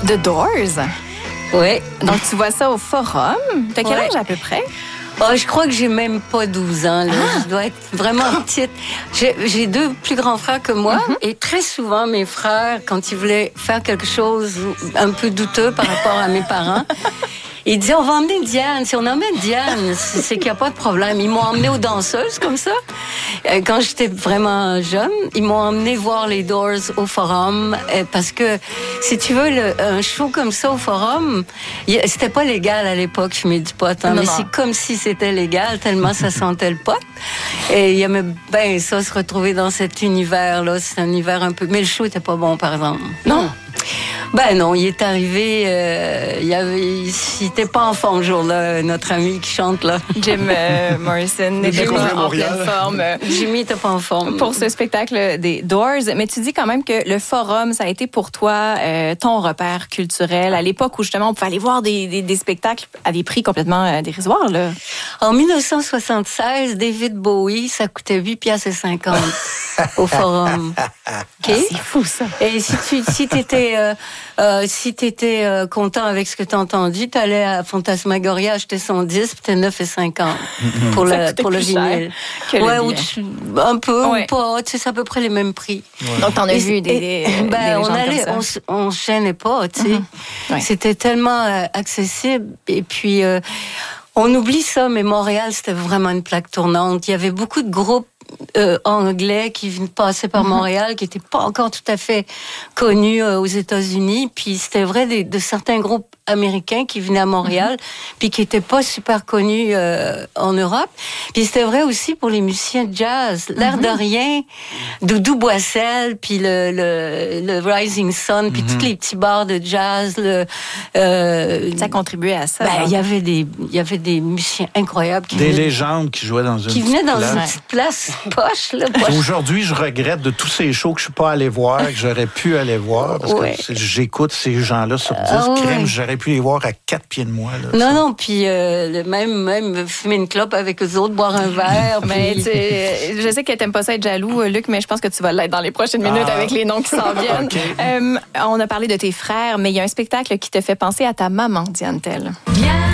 The Doors. Oui. Donc, tu vois ça au Forum. T'as quel âge à peu près? Oh, je crois que j'ai même pas 12 ans. Là. Je dois être vraiment petite. J'ai 2 plus grands frères que moi. Et très souvent, mes frères, quand ils voulaient faire quelque chose un peu douteux par rapport à mes parents, ils disaient, on va emmener Diane. Si on emmène Diane, c'est qu'il n'y a pas de problème. Ils m'ont emmené aux danseuses, comme ça. Quand j'étais vraiment jeune, ils m'ont emmené voir les Doors au Forum. Parce que, si tu veux, un show comme ça au Forum, c'était pas légal à l'époque, fumer du pot. Hein, mais c'est comme si c'était légal, tellement ça sentait le pot. Et il aimait bien ça, se retrouver dans cet univers-là. C'est un univers un peu... Mais le show était pas bon, par exemple. Non. Ben non, il est arrivé, il était pas en forme ce jour-là, notre ami qui chante là. Jim Morrison n'était pas en pleine forme. Jimmy était pas en forme. Pour ce spectacle des Doors. Mais tu dis quand même que le Forum, ça a été pour toi ton repère culturel à l'époque où justement on pouvait aller voir des spectacles à des prix complètement dérisoires, là. En 1976, David Bowie, ça coûtait 8,50$ au Forum. Okay? C'est fou, ça. Et si t'étais content avec ce que t'as entendu, t'allais à Fantasmagoria acheter son disque, puis t'es 9,50$ pour le vinyle. Ouais, un peu, ou pas, tu sais, c'est à peu près les mêmes prix. Ouais. Donc, t'en as vu des on se gênait pas, tu sais. Ouais. C'était tellement accessible. Et puis, on oublie ça, mais Montréal, c'était vraiment une plaque tournante. Il y avait beaucoup de groupes anglais qui passaient par Montréal, qui n'étaient pas encore tout à fait connus aux États-Unis. Puis c'était vrai de certains groupes américains qui venaient à Montréal, puis qui n'étaient pas super connus en Europe. Puis c'était vrai aussi pour les musiciens de jazz. L'air de rien, Doudou Boissel, puis le Rising Sun, puis tous les petits bars de jazz. Ça contribuait à ça. Il y avait des musiciens incroyables. Des légendes qui jouaient dans une petite place. Qui venaient dans une petite place poche. Là, Aujourd'hui, je regrette de tous ces shows que je ne suis pas allé voir, que j'aurais pu aller voir, parce que j'écoute ces gens-là sur disque. J'aurais pu les voir à 4 pieds de moi. Là, non, puis même fumer une clope avec eux autres, boire un verre. Mais je sais que t'aimes pas ça être jaloux, Luc, mais je pense que tu vas l'être dans les prochaines minutes avec les noms qui s'en viennent. Okay. On a parlé de tes frères, mais il y a un spectacle qui te fait penser à ta maman, Diane Tell.